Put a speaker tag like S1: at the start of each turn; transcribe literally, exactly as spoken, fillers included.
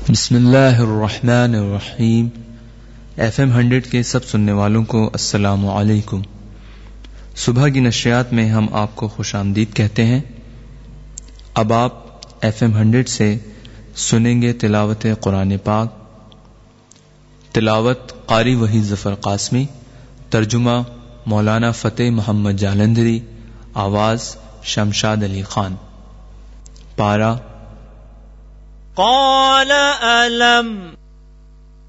S1: बिस्मिल्लाहिर्रहमानिर्रहीम। F am hundred के सब सुनने वालों को अस्सलामु अलैकुम। सुबह की नशरियात में हम आपको खुशामदीद कहते हैं। अब आप एफ एम हंड्रेड से सुनेंगे तिलावत कुरान पाक। तिलावत कारी वही ज़फ़र क़ासमी, तर्जुमा मौलाना फ़तेह मोहम्मद जालंधरी, आवाज़ शमशाद अली खान। पारा
S2: قال ألم